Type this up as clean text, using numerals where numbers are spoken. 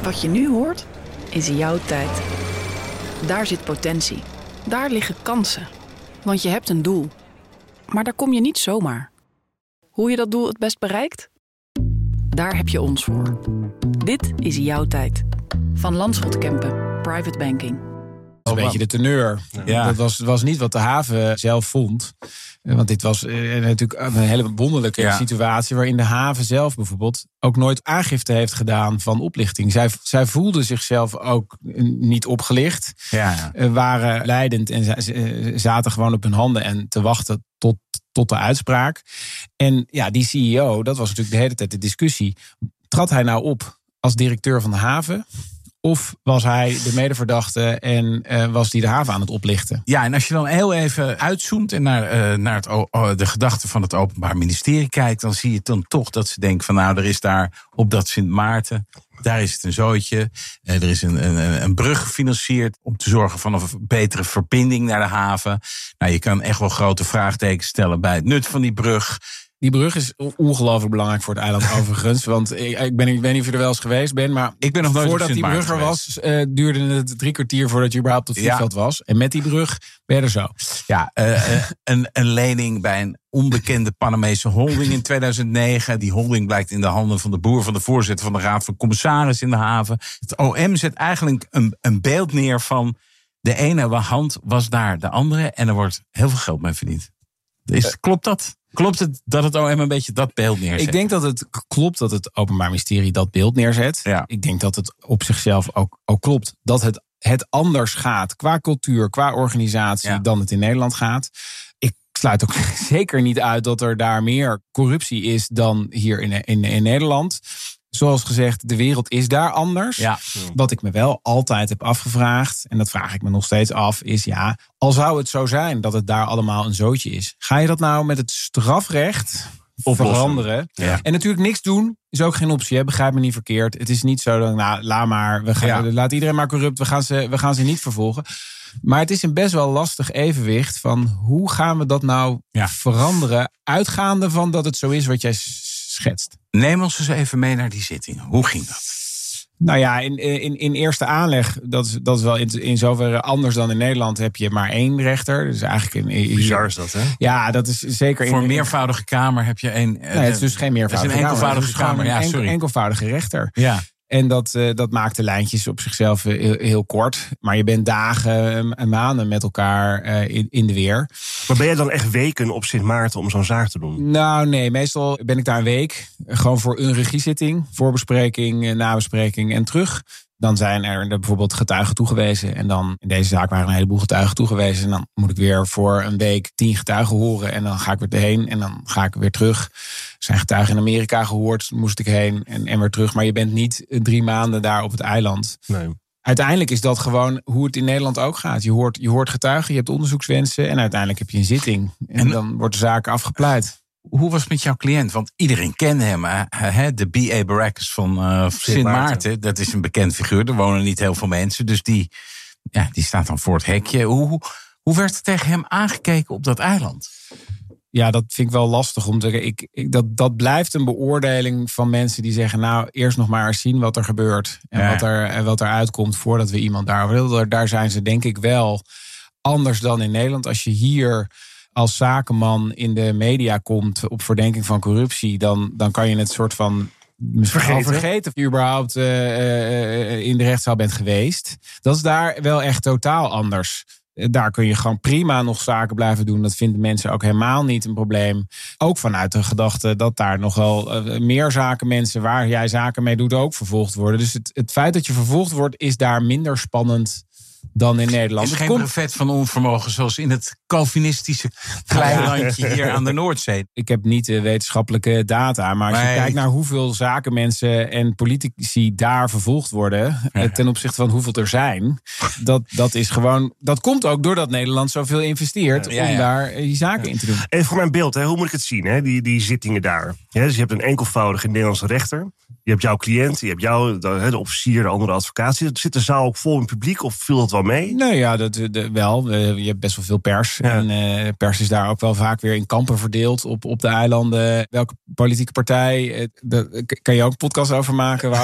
Wat je nu hoort, is jouw tijd. Daar zit potentie. Daar liggen kansen. Want je hebt een doel. Maar daar kom je niet zomaar. Hoe je dat doel het best bereikt? Daar heb je ons voor. Dit is jouw tijd. Van Landschot Kempen, Private Banking. Een beetje de teneur. Ja. Dat was niet wat de haven zelf vond. Want dit was natuurlijk een hele wonderlijke situatie... waarin de haven zelf bijvoorbeeld ook nooit aangifte heeft gedaan van oplichting. Zij voelden zichzelf ook niet opgelicht. Waren leidend en zaten gewoon op hun handen en te wachten tot de uitspraak. En ja, die CEO, dat was natuurlijk de hele tijd de discussie. Trad hij nou op als directeur van de haven? Of was hij de medeverdachte en was hij de haven aan het oplichten? Ja, en als je dan heel even uitzoomt en naar de gedachten van het Openbaar Ministerie kijkt... dan zie je dan toch dat ze denken van er is daar op dat Sint Maarten... daar is het een zootje. Er is een brug gefinancierd om te zorgen voor een betere verbinding naar de haven. Nou, je kan echt wel grote vraagtekens stellen bij het nut van die brug... Die brug is ongelooflijk belangrijk voor het eiland overigens. Want ik weet niet of je er wel eens geweest bent. Maar ik ben nog nooit voordat die brug er was, duurde het 3 kwartier voordat je überhaupt tot Vliegveld was. En met die brug ben je er zo. Ja, een lening bij een onbekende Panamese holding in 2009. Die holding blijkt in de handen van de broer van de voorzitter van de Raad van Commissarissen in de haven. Het OM zet eigenlijk een beeld neer van de ene hand was daar de andere. En er wordt heel veel geld mee verdiend. Klopt dat? Klopt het dat het OM een beetje dat beeld neerzet? Ik denk dat het klopt dat het Openbaar Ministerie dat beeld neerzet. Ja. Ik denk dat het op zichzelf ook klopt dat het anders gaat qua cultuur, qua organisatie dan het in Nederland gaat. Ik sluit ook zeker niet uit dat er daar meer corruptie is dan hier in Nederland. Zoals gezegd, de wereld is daar anders. Ja. Wat ik me wel altijd heb afgevraagd, en dat vraag ik me nog steeds af, is al zou het zo zijn dat het daar allemaal een zootje is. Ga je dat nou met het strafrecht veranderen? Ja. En natuurlijk niks doen is ook geen optie, hè? Begrijp me niet verkeerd. Het is niet zo dat, laat maar, laat iedereen maar corrupt, we gaan ze niet vervolgen. Maar het is een best wel lastig evenwicht van hoe gaan we dat nou veranderen, uitgaande van dat het zo is wat jij schetst. Neem ons eens even mee naar die zitting. Hoe ging dat? Nou ja, in eerste aanleg, dat is wel in zoverre anders dan in Nederland, heb je maar 1 rechter. Dus eigenlijk bizar is dat, hè? Ja, dat is zeker. Voor een meervoudige kamer heb je 1. Nee, het is dus geen meervoudige kamer. Het is een enkelvoudige kamer. Ja, sorry. Een enkelvoudige rechter. Ja. En dat maakt de lijntjes op zichzelf heel kort. Maar je bent dagen en maanden met elkaar in de weer. Maar ben jij dan echt weken op Sint Maarten om zo'n zaak te doen? Nou nee, meestal ben ik daar een week. Gewoon voor een regiezitting, voorbespreking, nabespreking en terug. Dan zijn er bijvoorbeeld getuigen toegewezen. En dan in deze zaak waren een heleboel getuigen toegewezen. En dan moet ik weer voor een week 10 getuigen horen. En dan ga ik weer heen en dan ga ik weer terug. Er zijn getuigen in Amerika gehoord, moest ik heen en weer terug. Maar je bent niet 3 maanden daar op het eiland. Nee. Uiteindelijk is dat gewoon hoe het in Nederland ook gaat. Je hoort getuigen, je hebt onderzoekswensen en uiteindelijk heb je een zitting. En dan wordt de zaak afgepleit. Hoe was het met jouw cliënt? Want iedereen kende hem. De B.A. Baracus van Sint Maarten. Dat is een bekend figuur. Er wonen niet heel veel mensen. Dus die staat dan voor het hekje. Hoe werd er tegen hem aangekeken op dat eiland? Ja, dat vind ik wel lastig om te zeggen. Dat blijft een beoordeling van mensen die zeggen, nou, eerst nog maar eens zien wat er gebeurt. En wat er uitkomt voordat we iemand daarover willen. Daar zijn ze denk ik wel anders dan in Nederland. Als je hier als zakenman in de media komt op verdenking van corruptie, dan kan je het soort van vergeten of je überhaupt in de rechtszaal bent geweest. Dat is daar wel echt totaal anders. Daar kun je gewoon prima nog zaken blijven doen. Dat vinden mensen ook helemaal niet een probleem. Ook vanuit de gedachte dat daar nog wel meer zakenmensen waar jij zaken mee doet ook vervolgd worden. Dus het feit dat je vervolgd wordt is daar minder spannend dan in Nederland. Het is geen brevet van onvermogen zoals in het Calvinistische kleilandje hier aan de Noordzee. Ik heb niet de wetenschappelijke data, maar als je kijkt naar hoeveel zakenmensen en politici daar vervolgd worden, ten opzichte van hoeveel er zijn, dat is gewoon, dat komt ook doordat Nederland zoveel investeert om daar die zaken in te doen. Even voor mijn beeld, hoe moet ik het zien, hè? Die zittingen daar? Ja, dus je hebt een enkelvoudige Nederlandse rechter. Je hebt jouw cliënt, je hebt jou, de officier, de andere advocaat. Zit de zaal ook vol in publiek of viel dat wel mee? Nee, ja, wel. Je hebt best wel veel pers. Ja. En pers is daar ook wel vaak weer in kampen verdeeld op de eilanden. Welke politieke partij, daar kan je ook een podcast over maken.